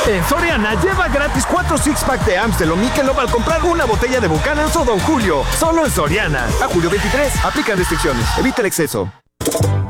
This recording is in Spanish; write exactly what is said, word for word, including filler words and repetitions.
En Soriana, lleva gratis cuatro six-pack de Amstel o Michelob al comprar una botella de Buchanan's o Don Julio. Solo en Soriana. A julio veintitrés. Aplican restricciones. Evita el exceso.